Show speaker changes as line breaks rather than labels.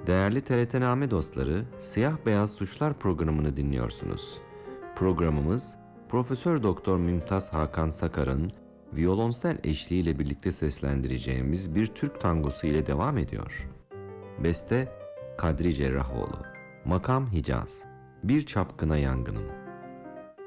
Değerli TRT-Name dostları, Siyah Beyaz Tuşlar programını dinliyorsunuz. Programımız, Profesör Doktor Mümtaz Hakan Sakar'ın violonsel eşliğiyle birlikte seslendireceğimiz bir Türk tangosu ile devam ediyor. Beste, Kadri Cerrahoğlu. Makam Hicaz. Bir Çapkına Yangınım.